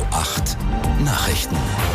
8 Nachrichten.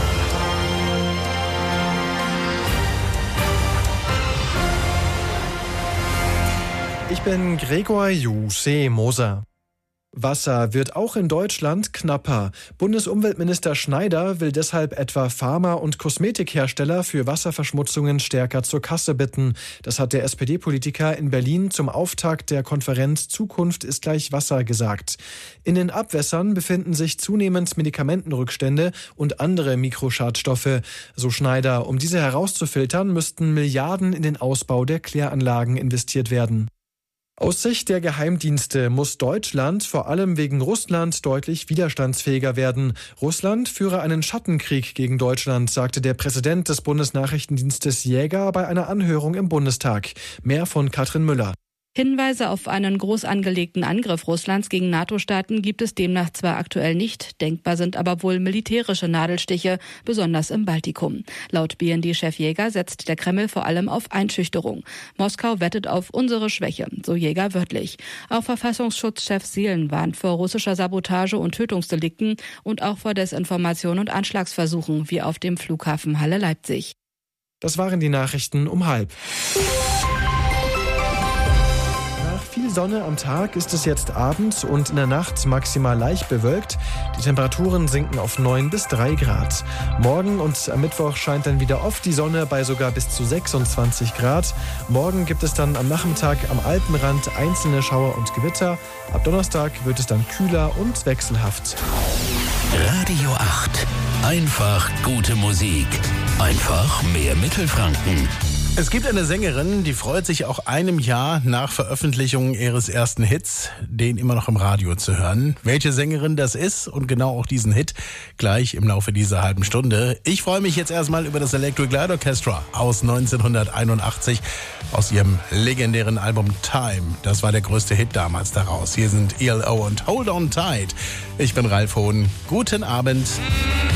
Ich bin Gregor Moser. Wasser wird auch in Deutschland knapper. Bundesumweltminister Schneider will deshalb etwa Pharma- und Kosmetikhersteller für Wasserverschmutzungen stärker zur Kasse bitten. Das hat der SPD-Politiker in Berlin zum Auftakt der Konferenz Zukunft ist gleich Wasser gesagt. In den Abwässern befinden sich zunehmend Medikamentenrückstände und andere Mikroschadstoffe. So Schneider, um diese herauszufiltern, müssten Milliarden in den Ausbau der Kläranlagen investiert werden. Aus Sicht der Geheimdienste muss Deutschland vor allem wegen Russland deutlich widerstandsfähiger werden. Russland führe einen Schattenkrieg gegen Deutschland, sagte der Präsident des Bundesnachrichtendienstes Jäger bei einer Anhörung im Bundestag. Mehr von Katrin Müller. Hinweise auf einen groß angelegten Angriff Russlands gegen NATO-Staaten gibt es demnach zwar aktuell nicht, denkbar sind aber wohl militärische Nadelstiche, besonders im Baltikum. Laut BND-Chef Jäger setzt der Kreml vor allem auf Einschüchterung. Moskau wettet auf unsere Schwäche, so Jäger wörtlich. Auch Verfassungsschutzchef Seelen warnt vor russischer Sabotage und Tötungsdelikten und auch vor Desinformation und Anschlagsversuchen, wie auf dem Flughafen Halle-Leipzig. Das waren die Nachrichten um 12:30. Viel Sonne am Tag ist es jetzt abends und in der Nacht maximal leicht bewölkt. Die Temperaturen sinken auf 9 bis 3 Grad. Morgen und am Mittwoch scheint dann wieder oft die Sonne bei sogar bis zu 26 Grad. Morgen gibt es dann am Nachmittag am Alpenrand einzelne Schauer und Gewitter. Ab Donnerstag wird es dann kühler und wechselhaft. Radio 8. Einfach gute Musik. Einfach mehr Mittelfranken. Es gibt eine Sängerin, die freut sich auch einem Jahr nach Veröffentlichung ihres ersten Hits, den immer noch im Radio zu hören. Welche Sängerin das ist und genau auch diesen Hit, gleich im Laufe dieser halben Stunde. Ich freue mich jetzt erstmal über das Electric Light Orchestra aus 1981 aus ihrem legendären Album Time. Das war der größte Hit damals daraus. Hier sind ELO und Hold On Tight. Ich bin Ralf Hohn. Guten Abend.